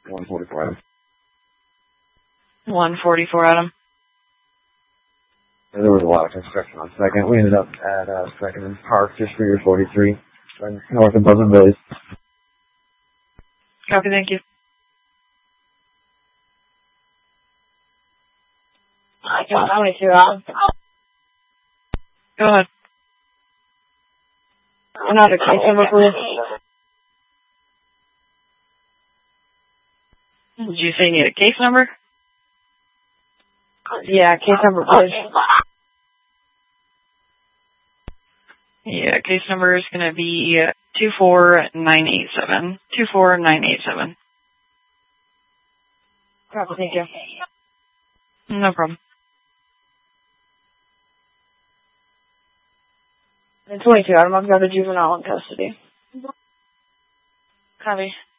144 Adam. 144 Adam. There was a lot of construction on 2nd. We ended up at 2nd and Park just for your 43, north of Buzzard Billy's. Copy, thank you. I got 22 Adam. Go ahead. Another case number, please. Did you say you need a case number? Yeah, case number, please. Yeah, case number is going to be 24987. 24987. Copy, thank you. No problem. And 22 Adam, I've got a juvenile in custody. Copy.